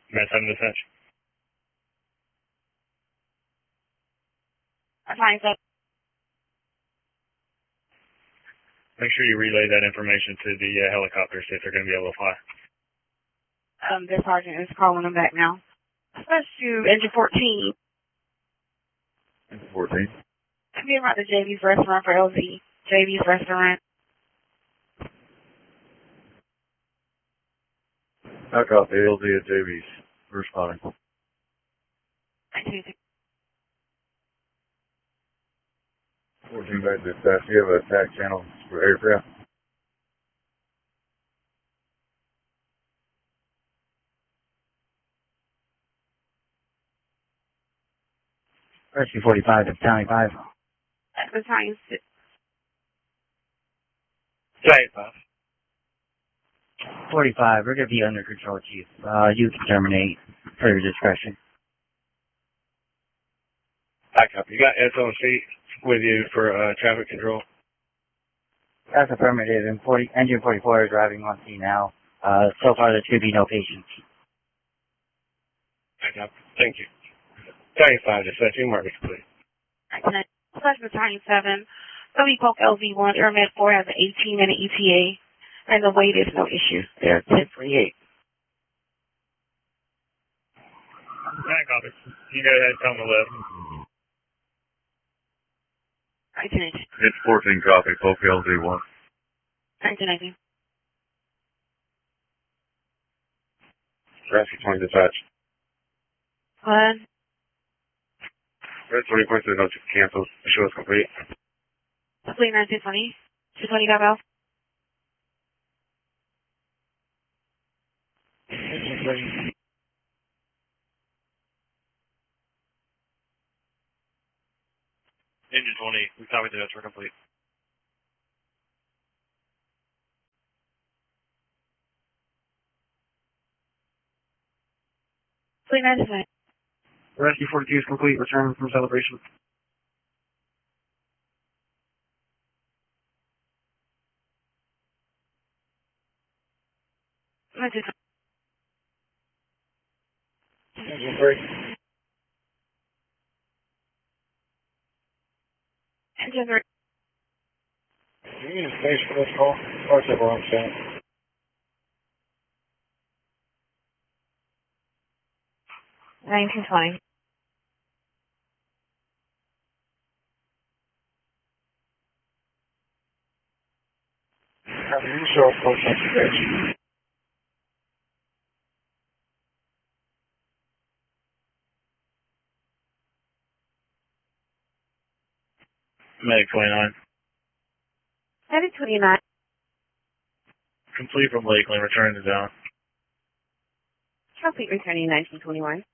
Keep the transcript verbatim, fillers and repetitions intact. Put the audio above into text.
Matt seven dispatch. Fine, so. Make sure you relay that information to the uh, helicopters if they're going to be able to fly. Um, the sergeant is calling them back now. Dispatch to engine fourteen. Engine fourteen. I'm being about the J V's restaurant for L Z. J V's restaurant. I copy L Z at J V's. Responding. fourteen back to dispatch. You have a attack channel for aircraft. Rescue forty-five to County five. At the time, Giant five. forty-five, we're going to be under control, Chief. Uh, you can terminate for your discretion. I copy. You got S O C with you for uh, traffic control? That's affirmative, and forty, engine forty-four is arriving on scene now. Uh, so far there should be no patients. I copy. Thank you. Giant five dispatch. You mark it complete. Dispatch battalion seven. W Polk L Z one. Airmed four has an eighteen minute E T A. And the weight is no issue. They're ten forty-eight. I copy. You go ahead and tell them to live. nineteen nineteen. It's fourteen copy. Polk L Z one. nineteen nineteen. Rescue twenty dispatch. One. Red twenty points to no cancels. The show is complete. Complete nineteen twenty. two twenty got out. Engine twenty. We copied the notes. We're complete. Complete nineteen twenty. Rescue forty-two is complete. Return from celebration. nineteen twenty. Engine three. Engine three. You need a space for this call? Or is it wrong set? nineteen twenty. Have you show up post space? Medic twenty-nine. Medic twenty-nine. Complete from Lakeland. Return to zone. Complete returning nineteen twenty-one.